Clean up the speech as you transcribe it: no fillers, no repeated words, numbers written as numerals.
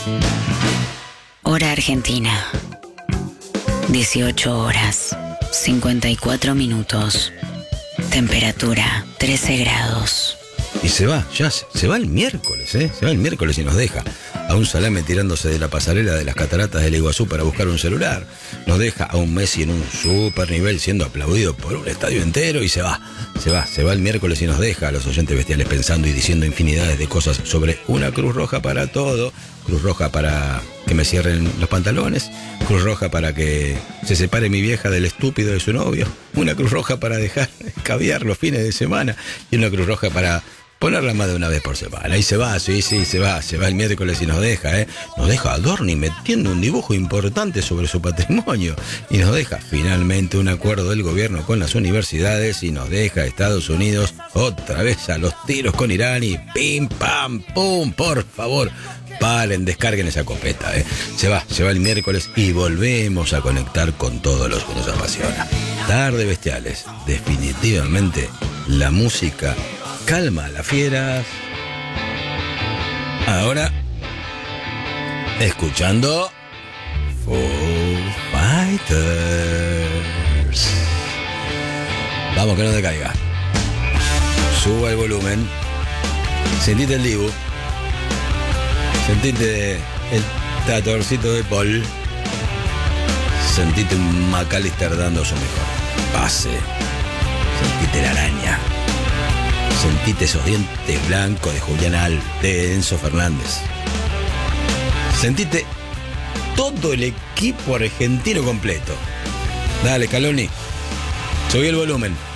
Hora Argentina. 18 horas, 54 minutos. Temperatura 13 grados. Y se va, ya se va el miércoles, ¿eh? Se va el miércoles y nos deja a un Salame tirándose de la pasarela de las cataratas del Iguazú para buscar un celular. Nos deja a un Messi en un super nivel siendo aplaudido por un estadio entero y se va el miércoles y nos deja a los oyentes bestiales pensando y diciendo infinidades de cosas sobre una Cruz Roja para todo. Cruz Roja para que me cierren los pantalones. Cruz Roja para que se separe mi vieja del estúpido de su novio. Una Cruz Roja para dejar caviar los fines de semana. Y una Cruz Roja para ponerla más de una vez por semana. Y se va, sí, se va el miércoles y nos deja, ¿eh? Nos deja a Dorni metiendo un dibujo importante sobre su patrimonio. Y nos deja finalmente un acuerdo del gobierno con las universidades. Y nos deja a Estados Unidos otra vez a los tiros con Irán. Y pim, pam, pum, por favor. Paren, descarguen esa copeta, ¿eh? Se va el miércoles y volvemos a conectar con todos los que nos apasiona. Tarde Bestiales, definitivamente la música calma a las fieras. Ahora, escuchando Foo Fighters. Vamos, que no te caiga. Suba el volumen. Sentite el Dibu. Sentite el tratorcito de Paul. Sentite un McAllister dando su mejor pase. Sentite la araña. Sentite esos dientes blancos de Julián Al, de Enzo Fernández. Sentite todo el equipo argentino completo. Dale, Scaloni. Subí el volumen.